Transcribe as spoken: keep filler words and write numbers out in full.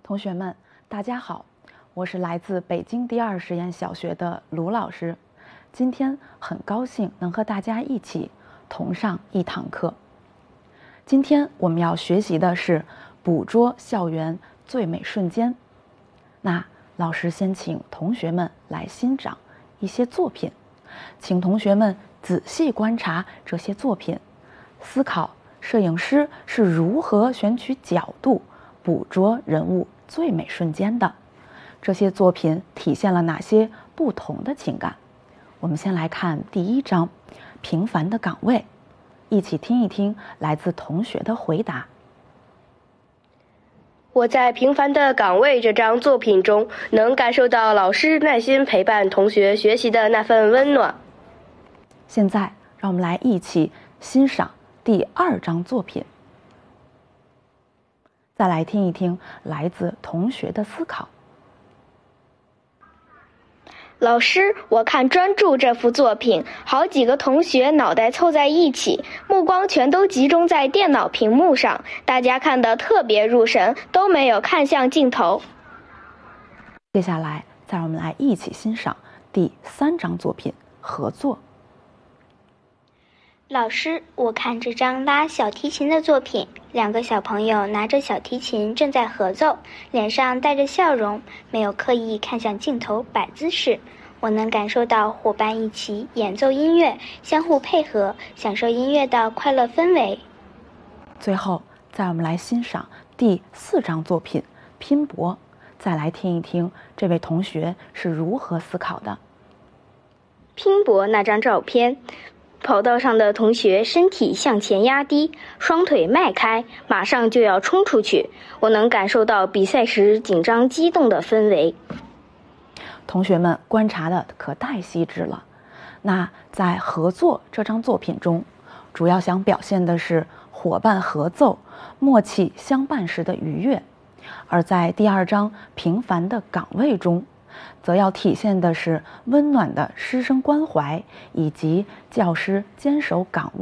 同学们，大家好，我是来自北京第二实验小学的卢老师。今天很高兴能和大家一起同上一堂课。今天我们要学习的是捕捉校园最美瞬间。那老师先请同学们来欣赏一些作品，请同学们仔细观察这些作品，思考摄影师是如何选取角度捕捉人物最美瞬间的。这些作品体现了哪些不同的情感？我们先来看第一章，平凡的岗位，一起听一听来自同学的回答。 我在《平凡的岗位》这张作品中，能感受到老师耐心陪伴同学学习的那份温暖。 现在，让我们来一起欣赏第二张作品。再来听一听来自同学的思考。 老师，我看《专注》这幅作品，好几个同学脑袋凑在一起，目光全都集中在电脑屏幕上，大家看得特别入神，都没有看向镜头。 接下来，再让我们来一起欣赏第三张作品《合作》。 老师，我看这张拉小提琴的作品，两个小朋友拿着小提琴正在合奏，脸上带着笑容，没有刻意看向镜头摆姿势。我能感受到伙伴一起演奏音乐，相互配合，享受音乐的快乐氛围。 最后，再让我们来欣赏第四张作品《拼搏》，再来听一听这位同学是如何思考的。 拼搏那张照片，跑道上的同学身体向前压低，双腿迈开，马上就要冲出去。我能感受到比赛时紧张激动的氛围。 同学们观察的可太细致了。那在合作这张作品中，主要想表现的是伙伴合奏、默契相伴时的愉悦；而在第二章平凡的岗位中，则要体现的是温暖的师生关怀以及教师坚守岗位